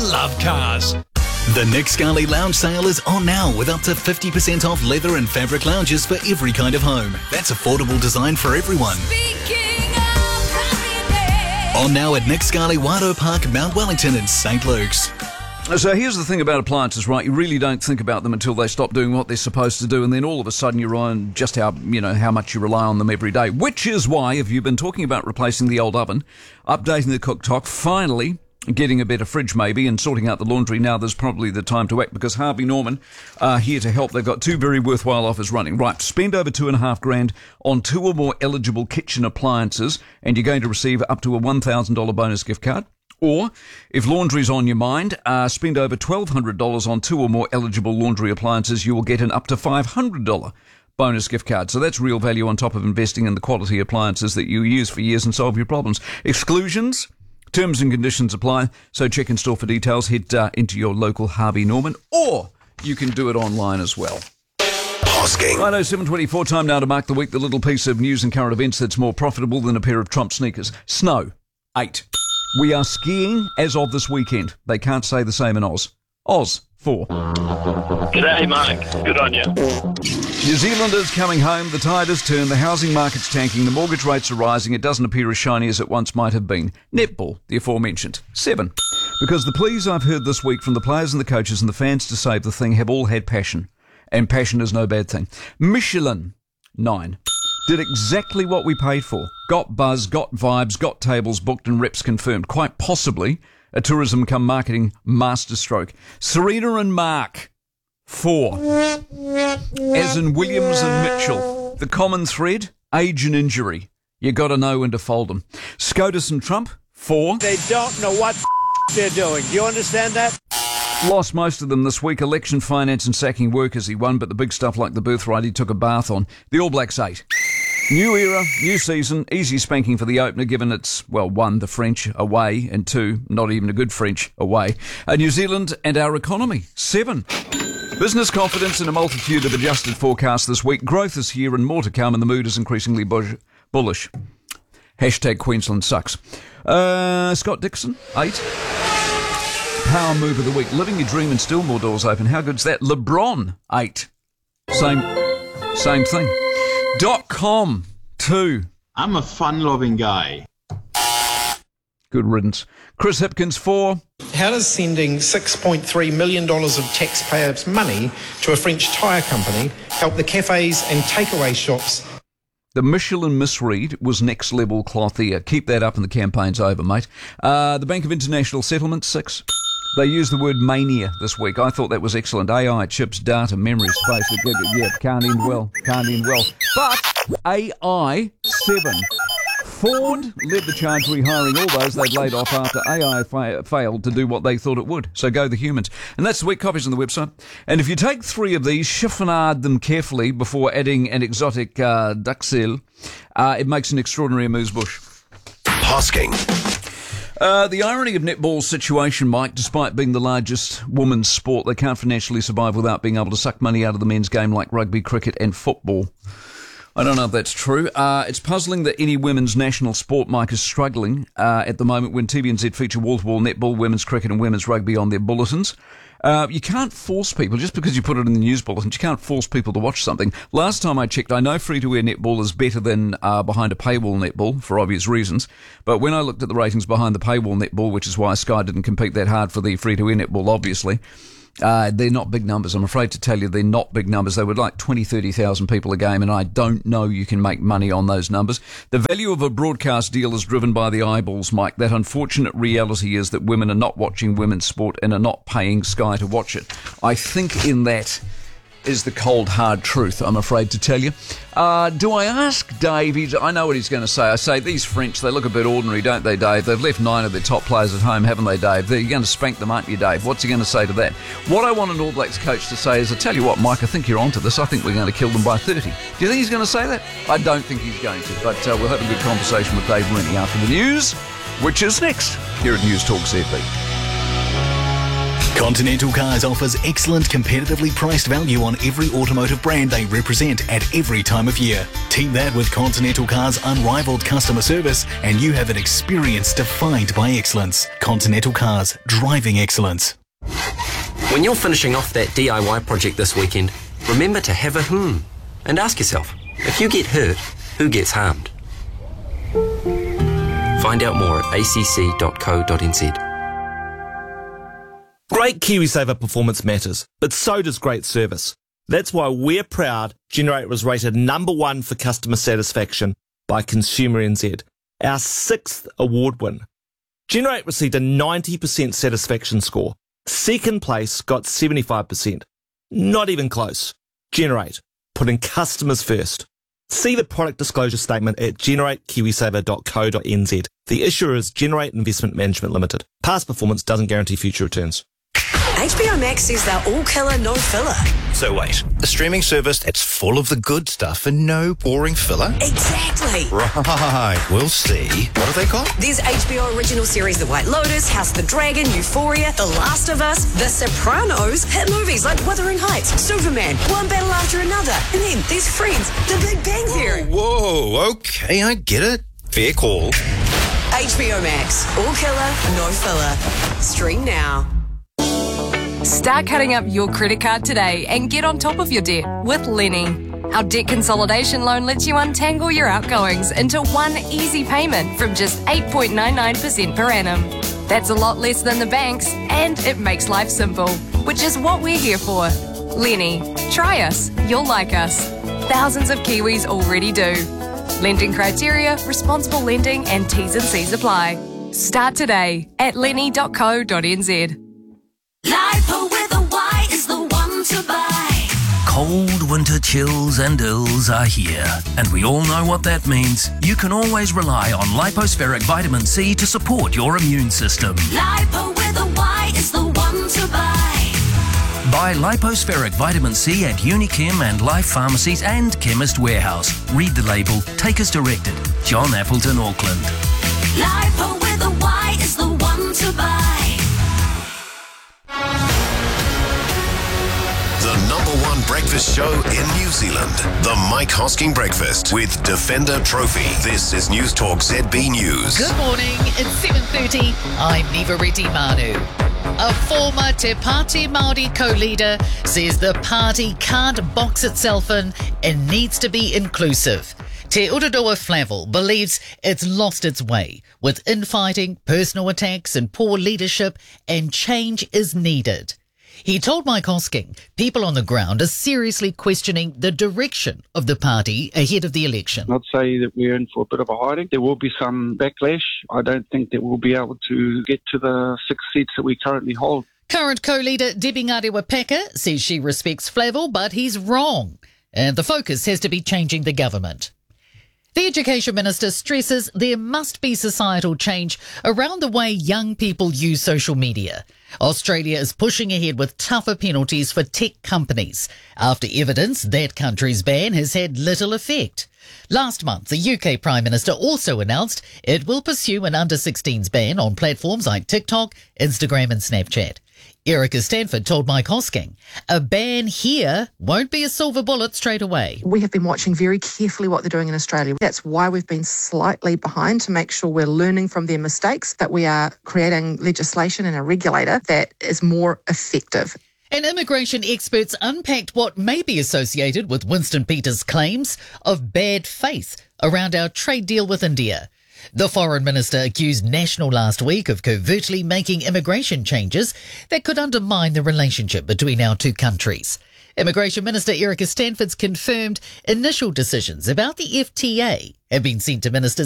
love cars. The Nick Scali Lounge sale is on now with up to 50% off leather and fabric lounges for every kind of home. That's affordable design for everyone. On now at Nick Scali Wado Park, Mount Wellington and St. Luke's. So here's the thing about appliances, right? You really don't think about them until they stop doing what they're supposed to do, and then all of a sudden you're on just how much you rely on them every day. Which is why, if you've been talking about replacing the old oven, updating the cooktop, finally getting a better fridge maybe, and sorting out the laundry, now there's probably the time to act, because Harvey Norman are here to help. They've got two very worthwhile offers running. Right, spend over $2,500 on two or more eligible kitchen appliances, and you're going to receive up to a $1,000 bonus gift card. Or, if laundry's on your mind, spend over $1,200 on two or more eligible laundry appliances, you will get an up to $500 bonus gift card. So that's real value on top of investing in the quality appliances that you use for years and solve your problems. Exclusions, terms and conditions apply, so check in store for details. Head into your local Harvey Norman, or you can do it online as well. Hosking. Righto, 7:24, time now to mark the week. The little piece of news and current events that's more profitable than a pair of Trump sneakers. Snow, 8. We are skiing as of this weekend. They can't say the same in Oz. Oz, 4. G'day, Mark. Good on you. New Zealanders coming home. The tide has turned. The housing market's tanking. The mortgage rates are rising. It doesn't appear as shiny as it once might have been. Netball, the aforementioned, 7. Because the pleas I've heard this week from the players and the coaches and the fans to save the thing have all had passion. And passion is no bad thing. Michelin, 9. Did exactly what we paid for. Got buzz, got vibes, got tables booked and reps confirmed. Quite possibly a tourism come marketing masterstroke. Serena and Mark, 4. As in Williams and Mitchell. The common thread, age and injury. You got to know when to fold them. SCOTUS and Trump, 4. They don't know what they're doing. Do you understand that? Lost most of them this week. Election, finance and sacking workers he won, but the big stuff like the birthright he took a bath on. The All Blacks, 8. New era, new season, easy spanking for the opener, given it's, 1, the French away, and 2, not even a good French away. New Zealand and our economy, 7. Business confidence in a multitude of adjusted forecasts this week. Growth is here and more to come, and the mood is increasingly bullish. Hashtag Queensland sucks. Scott Dixon, 8. Power move of the week. Living your dream and still more doors open. How good's that? LeBron, 8. Same thing. .com, 2. I'm a fun-loving guy. Good riddance. Chris Hipkins, 4. How does sending $6.3 million of taxpayers' money to a French tyre company help the cafes and takeaway shops? The Michelin misread was next level clothier. Keep that up and the campaign's over, mate. The Bank of International Settlements, 6. They used the word mania this week. I thought that was excellent. AI, chips, data, memory, space. Yeah, can't end well. But AI, 7. Ford led the charge rehiring all those they'd laid off after AI failed to do what they thought it would. So go the humans. And that's the week. Copies on the website. And if you take 3 of these, chiffonade them carefully before adding an exotic duxelle, it makes an extraordinary amuse-bouche. Hosking. The irony of netball's situation, Mike, despite being the largest women's sport, they can't financially survive without being able to suck money out of the men's game like rugby, cricket and football. I don't know if that's true. It's puzzling that any women's national sport, Mike, is struggling at the moment when TVNZ feature wall-to-wall netball, women's cricket and women's rugby on their bulletins. You can't force people, just because you put it in the news bulletins, you can't force people to watch something. Last time I checked, I know free-to-air netball is better than behind a paywall netball, for obvious reasons. But when I looked at the ratings behind the paywall netball, which is why Sky didn't compete that hard for the free-to-air netball, obviously, they're not big numbers. I'm afraid to tell you they're not big numbers. They would like 20, 30,000 people a game, and I don't know you can make money on those numbers. The value of a broadcast deal is driven by the eyeballs, Mike. That unfortunate reality is that women are not watching women's sport and are not paying Sky to watch it. I think in that is the cold, hard truth, I'm afraid to tell you. Do I ask Dave? I know what he's going to say. I say, these French, they look a bit ordinary, don't they, Dave? They've left 9 of their top players at home, haven't they, Dave? You're going to spank them, aren't you, Dave? What's he going to say to that? What I want an All Blacks coach to say is, I tell you what, Mike, I think you're onto this. I think we're going to kill them by 30. Do you think he's going to say that? I don't think he's going to, but we'll have a good conversation with Dave Rennie after the news, which is next here at News Talk ZB. Continental Cars offers excellent competitively priced value on every automotive brand they represent at every time of year. Team that with Continental Cars' unrivaled customer service and you have an experience defined by excellence. Continental Cars, driving excellence. When you're finishing off that DIY project this weekend, remember to have a and ask yourself, if you get hurt, who gets harmed? Find out more at acc.co.nz. Great KiwiSaver performance matters, but so does great service. That's why we're proud Generate was rated #1 for customer satisfaction by Consumer NZ, our 6th award win. Generate received a 90% satisfaction score. Second place got 75%. Not even close. Generate, putting customers first. See the product disclosure statement at generatekiwisaver.co.nz. The issuer is Generate Investment Management Limited. Past performance doesn't guarantee future returns. HBO Max says they're all killer, no filler. So wait, a streaming service that's full of the good stuff and no boring filler? Exactly. Right, we'll see. What have they got? There's HBO original series The White Lotus, House of the Dragon, Euphoria, The Last of Us, The Sopranos, hit movies like Wuthering Heights, Superman, One Battle After Another, and then there's Friends, The Big Bang Theory. Whoa, okay, I get it. Fair call. HBO Max, all killer, no filler. Stream now. Start cutting up your credit card today and get on top of your debt with Lenny. Our debt consolidation loan lets you untangle your outgoings into one easy payment from just 8.99% per annum. That's a lot less than the banks, and it makes life simple, which is what we're here for. Lenny, try us, you'll like us. Thousands of Kiwis already do. Lending criteria, responsible lending and T's and C's apply. Start today at lenny.co.nz. Lipo with a Y is the one to buy. Cold winter chills and ills are here, and we all know what that means. You can always rely on Lipospheric Vitamin C to support your immune system. Lipo with a Y is the one to buy. Buy Lipospheric Vitamin C at Unichem and Life Pharmacies and Chemist Warehouse. Read the label. Take as directed. John Appleton, Auckland. Lipo with a Y is the one to buy. The #1 breakfast show in New Zealand. The Mike Hosking Breakfast with Defender Trophy. This is News Talk ZB News. Good morning, it's 7:30. I'm Niva Reddy Manu. A former Te Pāti Māori co-leader says the party can't box itself in and needs to be inclusive. Te Uraroa Flavel believes it's lost its way with infighting, personal attacks and poor leadership, and change is needed. He told Mike Hosking people on the ground are seriously questioning the direction of the party ahead of the election. I'd say that we're in for a bit of a hiding. There will be some backlash. I don't think that we'll be able to get to the 6 seats that we currently hold. Current co-leader Debbie Ngarewa-Packer says she respects Flavel, but he's wrong, and the focus has to be changing the government. The Education Minister stresses there must be societal change around the way young people use social media. Australia is pushing ahead with tougher penalties for tech companies after evidence that country's ban has had little effect. Last month, the UK Prime Minister also announced it will pursue an under-16s ban on platforms like TikTok, Instagram and Snapchat. Erica Stanford told Mike Hosking a ban here won't be a silver bullet straight away. We have been watching very carefully what they're doing in Australia. That's why we've been slightly behind to make sure we're learning from their mistakes, that we are creating legislation and a regulator that is more effective. And immigration experts unpacked what may be associated with Winston Peters' claims of bad faith around our trade deal with India. The Foreign Minister accused National last week of covertly making immigration changes that could undermine the relationship between our two countries. Immigration Minister Erica Stanford's confirmed initial decisions about the FTA have been sent to ministers